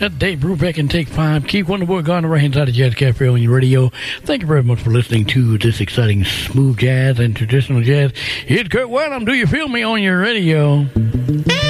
That's Dave Brubeck and Take 5. Keep Wonderboy Gone, the right hand side of Jazz Cafe on your radio. Thank you very much for listening to this exciting smooth jazz and traditional jazz. It's Kurt White. Do you feel me on your radio?